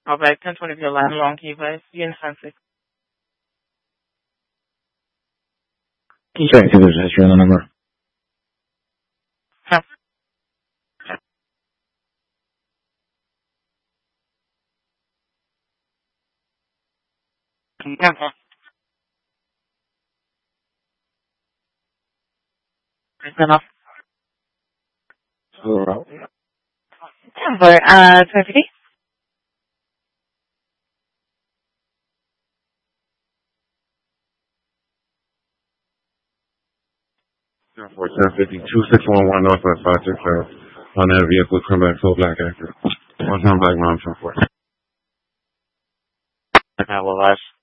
All right, 1020 of your line along, can you please? You in fancy. Check if there's history on the number. Huh. Enough. Alright. Temper, 20. 1050, 2611 Northwest 560. On that vehicle, come back full black actor. One time black mom, 10 4. Well,